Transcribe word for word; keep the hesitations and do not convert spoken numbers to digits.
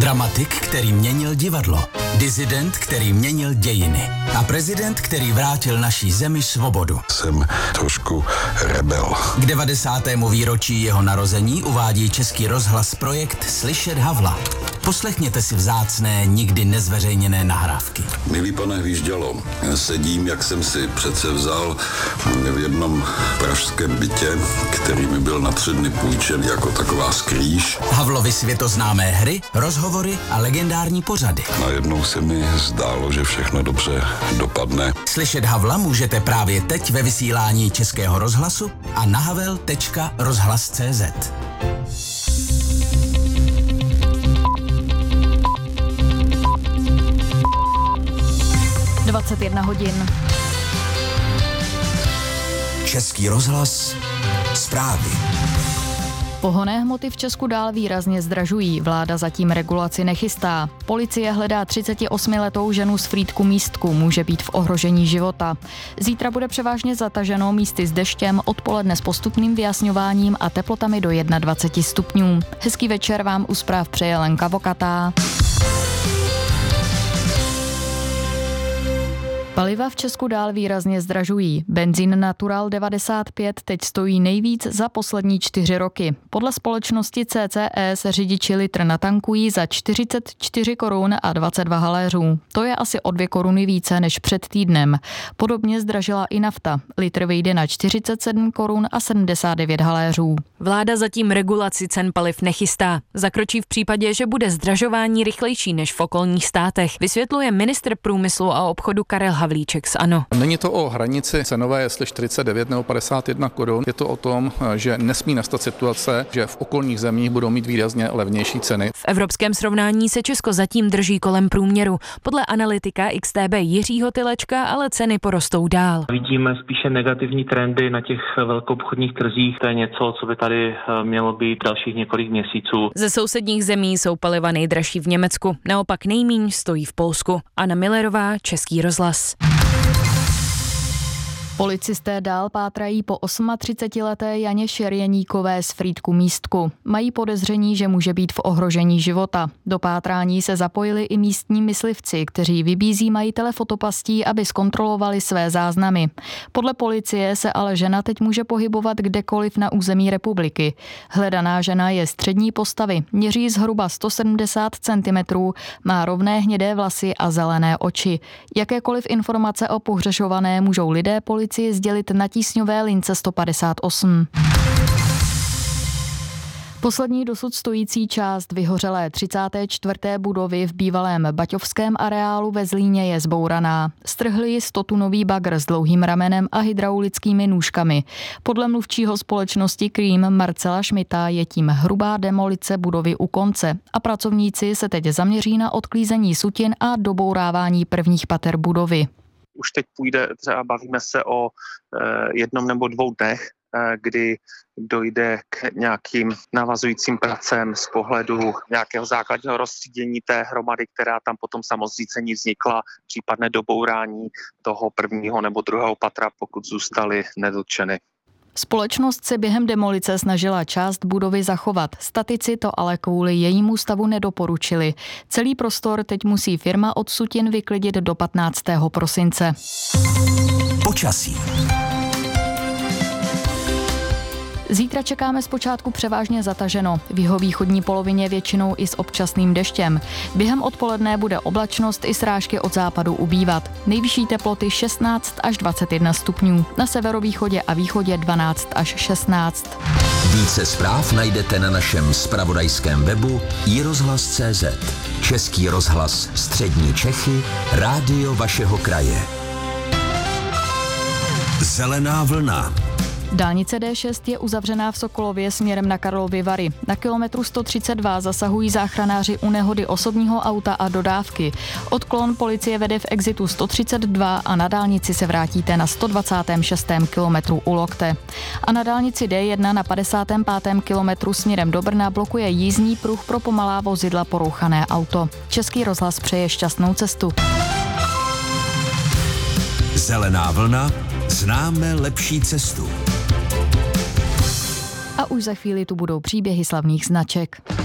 Dramatik, který měnil divadlo. Disident, který měnil dějiny. A prezident, který vrátil naší zemi svobodu. Jsem trošku rebel. K devadesátému výročí jeho narození uvádí Český rozhlas projekt Slyšet Havla. Poslechněte si vzácné, nikdy nezveřejněné nahrávky. Milý pane Hvíždělo, sedím, jak jsem si přece vzal, v jednom pražském bytě, který mi byl na tři dny půjčen jako taková skrýž. Havlovy světoznámé hry, rozhovory a legendární pořady. Najednou se mi zdálo, že všechno dobře dopadne. Slyšet Havla můžete právě teď ve vysílání Českého rozhlasu a na havel tečka rozhlas tečka cé zet. dvacet jedna hodin. Český rozhlas, zprávy. Pohonné hmoty v Česku dál výrazně zdražují. Vláda zatím regulaci nechystá. Policie hledá třicetiosmiletou ženu z Frýdku Místku. Může být v ohrožení života. Zítra bude převážně zataženo, místy s deštěm, odpoledne s postupným vyjasňováním a teplotami do dvacet jedna stupňů. Hezký večer vám u zpráv přeje Lenka Vokatá. Paliva v Česku dál výrazně zdražují. Benzín Natural devadesát pět teď stojí nejvíc za poslední čtyři roky. Podle společnosti C C E se řidiči litr natankují za čtyřicet čtyři korun a dvacet dva haléřů. To je asi o dvě koruny více než před týdnem. Podobně zdražila i nafta. Litr vyjde na čtyřicet sedm korun a sedmdesát devět haléřů. Vláda zatím regulaci cen paliv nechystá. Zakročí v případě, že bude zdražování rychlejší než v okolních státech, vysvětluje ministr průmyslu a obchodu Karel Havlíček z ANO. Není to o hranici cenové, jestli čtyřicet devět nebo padesát jedna korun. Je to o tom, že nesmí nastat situace, že v okolních zemích budou mít výrazně levnější ceny. V evropském srovnání se Česko zatím drží kolem průměru. Podle analytika X T B Jiřího Tylečka ale ceny porostou dál. Vidíme spíše negativní trendy na těch velkoobchodních trzích. To je něco, co by tady mělo být dalších několik měsíců. Ze sousedních zemí jsou paliva nejdražší v Německu. Naopak nejmíň stojí v Polsku. Anna Millerová, Český rozhlas. Policisté dál pátrají po třicetiosmileté Janě Šerjeníkové z Frýdku Místku. Mají podezření, že může být v ohrožení života. Do pátrání se zapojili i místní myslivci, kteří vybízí majitele fotopastí, aby zkontrolovali své záznamy. Podle policie se ale žena teď může pohybovat kdekoliv na území republiky. Hledaná žena je střední postavy, měří zhruba sto sedmdesát centimetrů, má rovné hnědé vlasy a zelené oči. Jakékoliv informace o pohřešované můžou lidé policie sdělit na tísňové lince sto padesát osm. Poslední dosud stojící část vyhořelé třicáté čtvrté budovy v bývalém baťovském areálu ve Zlíně je zbouraná. Strhli ji stotunový bagr s dlouhým ramenem a hydraulickými nůžkami. Podle mluvčího společnosti Cream Marcela Schmidta je tím hrubá demolice budovy u konce a pracovníci se teď zaměří na odklízení sutin a dobourávání prvních pater budovy. Už teď půjde, třeba bavíme se o e, jednom nebo dvou dnech, e, kdy dojde k nějakým navazujícím pracem z pohledu nějakého základního rozstřídění té hromady, která tam potom samozřícení vznikla, případné dobourání toho prvního nebo druhého patra, pokud zůstaly nedotčeny. Společnost se během demolice snažila část budovy zachovat. Statici to ale kvůli jejímu stavu nedoporučili. Celý prostor teď musí firma od sutin vyklidit do patnáctého prosince. Počasí. Zítra čekáme zpočátku převážně zataženo. V jihovýchodní polovině většinou i s občasným deštěm. Během odpoledne bude oblačnost i srážky od západu ubývat. Nejvyšší teploty šestnáct až dvacet jedna stupňů. Na severovýchodě a východě dvanáct až šestnáct. Více zpráv najdete na našem zpravodajském webu i rozhlas tečka cé zet. Český rozhlas Střední Čechy, rádio vašeho kraje. Zelená vlna. Dálnice D šest je uzavřená v Sokolově směrem na Karlovy Vary. Na kilometru sto třicet dva zasahují záchranáři u nehody osobního auta a dodávky. Odklon policie vede v exitu sto třicet dva a na dálnici se vrátíte na sto dvacátém šestém kilometru u Lokte. A na dálnici D jedna na padesátém pátém kilometru směrem do Brna blokuje jízdní pruh pro pomalá vozidla porouchané auto. Český rozhlas přeje šťastnou cestu. Zelená vlna, známe lepší cestu. A už za chvíli tu budou příběhy slavných značek.